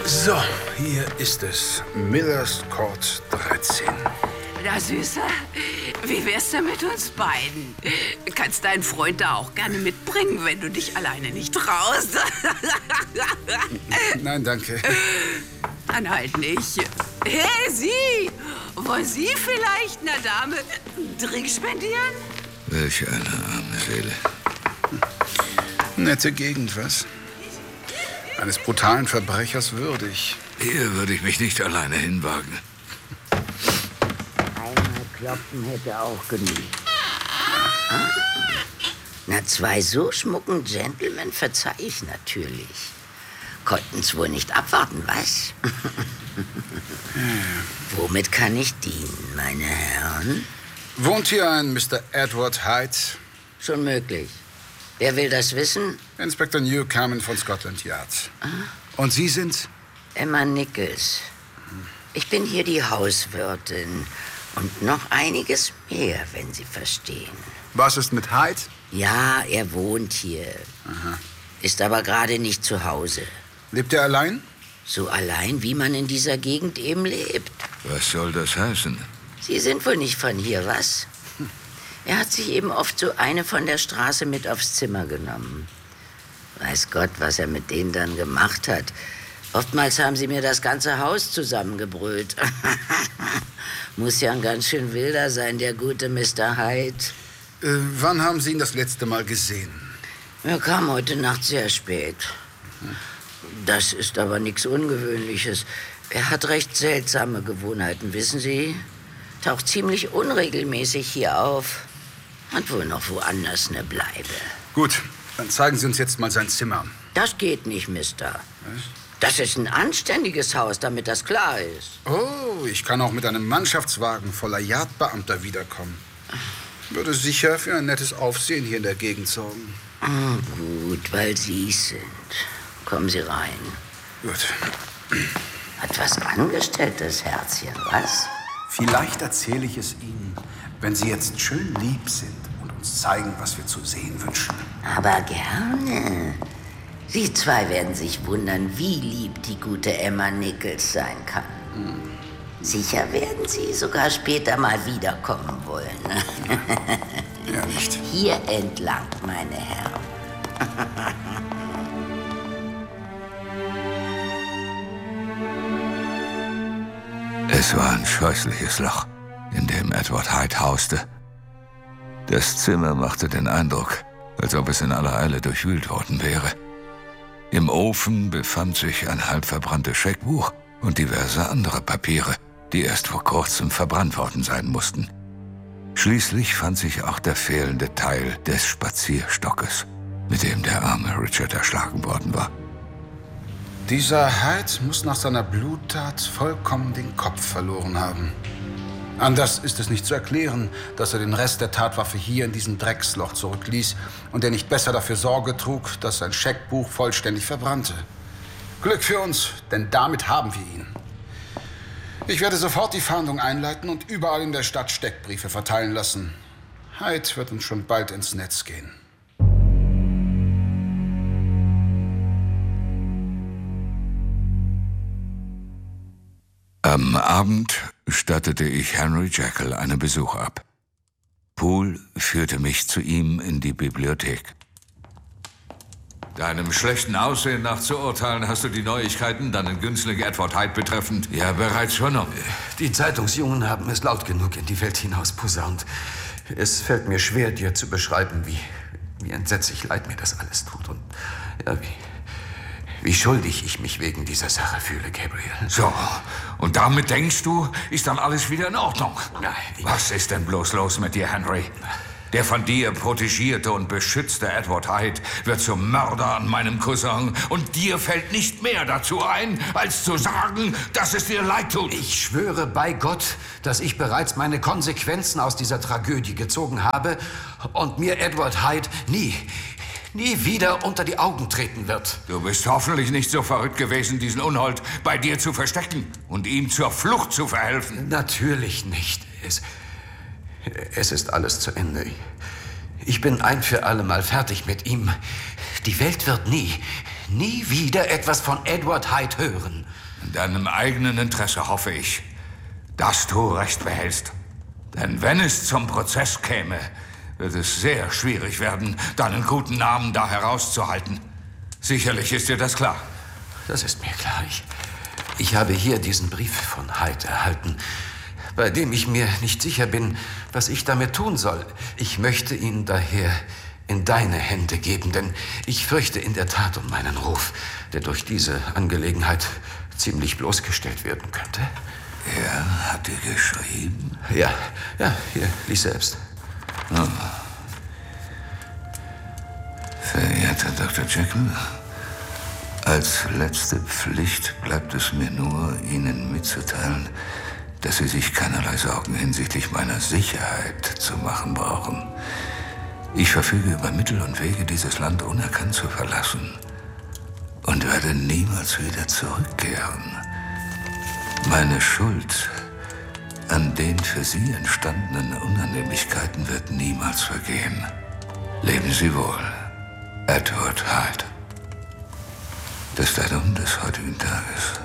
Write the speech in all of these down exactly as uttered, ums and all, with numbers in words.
So, hier ist es. Millers Court dreizehn. Na, Süßer, wie wär's denn mit uns beiden? Kannst deinen Freund da auch gerne mitbringen, wenn du dich alleine nicht traust. Nein, danke. Dann halt nicht. Hey, Sie! Wollen Sie vielleicht einer Dame einen Drink spendieren? Welch eine arme Seele. Nette Gegend, was? Eines brutalen Verbrechers würdig. Hier würde ich mich nicht alleine hinwagen. Einmal klopfen hätte auch genügt. Ah. Na, zwei so schmucken Gentlemen verzeih ich natürlich. Konnten's wohl nicht abwarten, was? Womit kann ich dienen, meine Herren? Wohnt hier ein Mister Edward Hyde? Schon möglich. Wer will das wissen? Inspektor Newcomen von Scotland Yard. Ah. Und Sie sind? Emma Nichols. Ich bin hier die Hauswirtin. Und noch einiges mehr, wenn Sie verstehen. Was ist mit Hyde? Ja, er wohnt hier. Aha. Ist aber gerade nicht zu Hause. Lebt er allein? So allein, wie man in dieser Gegend eben lebt. Was soll das heißen? Sie sind wohl nicht von hier, was? Er hat sich eben oft so eine von der Straße mit aufs Zimmer genommen. Weiß Gott, was er mit denen dann gemacht hat. Oftmals haben sie mir das ganze Haus zusammengebrüllt. Muss ja ein ganz schön wilder sein, der gute Mister Hyde. Äh, wann haben Sie ihn das letzte Mal gesehen? Er kam heute Nacht sehr spät. Das ist aber nichts Ungewöhnliches. Er hat recht seltsame Gewohnheiten, wissen Sie? Taucht ziemlich unregelmäßig hier auf. Hat wohl noch woanders eine Bleibe. Gut, dann zeigen Sie uns jetzt mal sein Zimmer. Das geht nicht, Mister. Was? Das ist ein anständiges Haus, damit das klar ist. Oh, ich kann auch mit einem Mannschaftswagen voller Yardbeamter wiederkommen. Würde sicher für ein nettes Aufsehen hier in der Gegend sorgen. Oh, gut, weil Sie es sind. Kommen Sie rein. Gut. Hat was angestellt, das Herzchen, was? Vielleicht erzähle ich es Ihnen, wenn Sie jetzt schön lieb sind und uns zeigen, was wir zu sehen wünschen. Aber gerne. Sie zwei werden sich wundern, wie lieb die gute Emma Nichols sein kann. Hm. Sicher werden Sie sogar später mal wiederkommen wollen. Ja, nicht. Hier entlang, meine Herren. Es war ein scheußliches Loch, in dem Edward Hyde hauste. Das Zimmer machte den Eindruck, als ob es in aller Eile durchwühlt worden wäre. Im Ofen befand sich ein halb verbranntes Scheckbuch und diverse andere Papiere, die erst vor kurzem verbrannt worden sein mussten. Schließlich fand sich auch der fehlende Teil des Spazierstockes, mit dem der arme Richard erschlagen worden war. Dieser Hyde muss nach seiner Bluttat vollkommen den Kopf verloren haben. Anders ist es nicht zu erklären, dass er den Rest der Tatwaffe hier in diesem Drecksloch zurückließ und er nicht besser dafür Sorge trug, dass sein Scheckbuch vollständig verbrannte. Glück für uns, denn damit haben wir ihn. Ich werde sofort die Fahndung einleiten und überall in der Stadt Steckbriefe verteilen lassen. Hyde wird uns schon bald ins Netz gehen. Am Abend stattete ich Henry Jekyll einen Besuch ab. Poole führte mich zu ihm in die Bibliothek. Deinem schlechten Aussehen nach zu urteilen, hast du die Neuigkeiten deinen Günstling Edward Hyde betreffend ja bereits vernommen. Die Zeitungsjungen haben es laut genug in die Welt hinaus posaunt. Es fällt mir schwer, dir zu beschreiben, wie, wie entsetzlich leid mir das alles tut und ja, wie... Wie schuldig ich mich wegen dieser Sache fühle, Gabriel. So, und damit denkst du, ist dann alles wieder in Ordnung? Nein. Was ist denn bloß los mit dir, Henry? Der von dir protegierte und beschützte Edward Hyde wird zum Mörder an meinem Cousin und dir fällt nicht mehr dazu ein, als zu sagen, dass es dir leid tut. Ich schwöre bei Gott, dass ich bereits meine Konsequenzen aus dieser Tragödie gezogen habe und mir Edward Hyde nie... nie wieder unter die Augen treten wird. Du bist hoffentlich nicht so verrückt gewesen, diesen Unhold bei dir zu verstecken und ihm zur Flucht zu verhelfen. Natürlich nicht. Es, es ist alles zu Ende. Ich bin ein für alle Mal fertig mit ihm. Die Welt wird nie, nie wieder etwas von Edward Hyde hören. In deinem eigenen Interesse hoffe ich, dass du Recht behältst. Denn wenn es zum Prozess käme, wird es sehr schwierig werden, deinen guten Namen da herauszuhalten. Sicherlich ist dir das klar. Das ist mir klar. Ich, ich habe hier diesen Brief von Hyde erhalten, bei dem ich mir nicht sicher bin, was ich damit tun soll. Ich möchte ihn daher in deine Hände geben, denn ich fürchte in der Tat um meinen Ruf, der durch diese Angelegenheit ziemlich bloßgestellt werden könnte. Er hat dir geschrieben? Ja, ja, hier, lies selbst. Oh. Verehrter Doktor Jekyll, als letzte Pflicht bleibt es mir nur, Ihnen mitzuteilen, dass Sie sich keinerlei Sorgen hinsichtlich meiner Sicherheit zu machen brauchen. Ich verfüge über Mittel und Wege, dieses Land unerkannt zu verlassen und werde niemals wieder zurückkehren. Meine Schuld an den für Sie entstandenen Unannehmlichkeiten wird niemals vergehen. Leben Sie wohl, Edward Hyde. Das ist der Datum des heutigen Tages.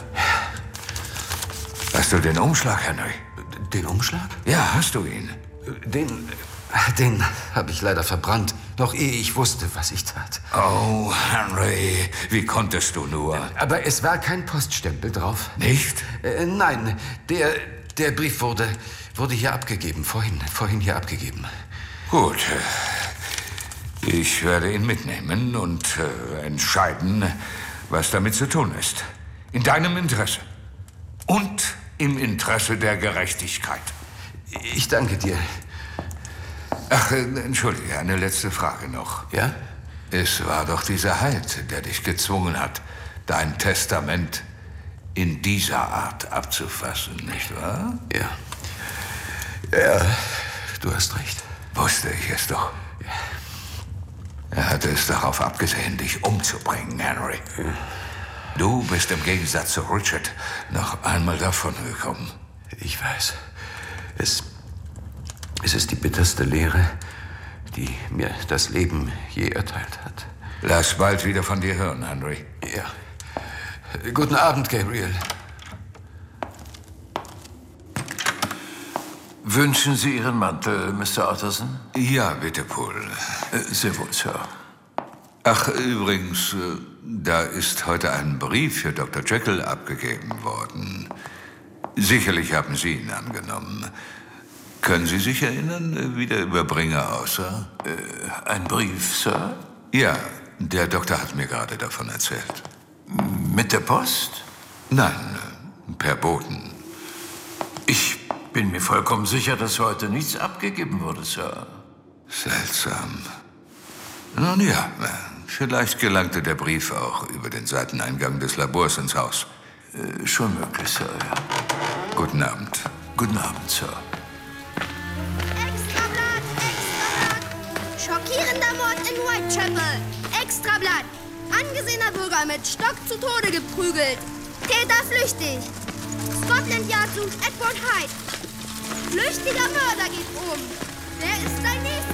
Hast du den Umschlag, Henry? Den Umschlag? Ja, hast du ihn? Den, den habe ich leider verbrannt, noch ehe ich wusste, was ich tat. Oh, Henry, wie konntest du nur? Aber es war kein Poststempel drauf. Nicht? Äh, nein, der, der Brief wurde, wurde hier abgegeben, vorhin, vorhin hier abgegeben. Gut, ich werde ihn mitnehmen und äh, entscheiden, was damit zu tun ist. In deinem Interesse. Und im Interesse der Gerechtigkeit. Ich danke dir. Ach, äh, entschuldige, eine letzte Frage noch. Ja? Es war doch dieser Hyde, der dich gezwungen hat, dein Testament in dieser Art abzufassen, nicht wahr? Ja. Ja, du hast recht. Wusste ich es doch. Ja. Er hatte es darauf abgesehen, dich umzubringen, Henry. Ja. Du bist im Gegensatz zu Richard noch einmal davongekommen. Ich weiß. Es, es ist die bitterste Lehre, die mir das Leben je erteilt hat. Lass bald wieder von dir hören, Henry. Ja. Guten Abend, Gabriel. Wünschen Sie Ihren Mantel, Mister Utterson? Ja, bitte, Paul. Äh, sehr wohl, Sir. Ach, übrigens, da ist heute ein Brief für Doktor Jekyll abgegeben worden. Sicherlich haben Sie ihn angenommen. Können Sie sich erinnern, wie der Überbringer aussah? Äh, ein Brief, Sir? Ja, der Doktor hat mir gerade davon erzählt. Mit der Post? Nein, per Boten. Ich bin mir vollkommen sicher, dass heute nichts abgegeben wurde, Sir. Seltsam. Nun ja, vielleicht gelangte der Brief auch über den Seiteneingang des Labors ins Haus. Äh, schon möglich, Sir, ja. Guten Abend. Guten Abend, Sir. Extrablatt! Extrablatt! Schockierender Mord in Whitechapel! Extrablatt! Angesehener Bürger mit Stock zu Tode geprügelt. Täter flüchtig. Scotland Yard sucht Edward Hyde. Flüchtiger Mörder geht um. Wer ist sein nächster?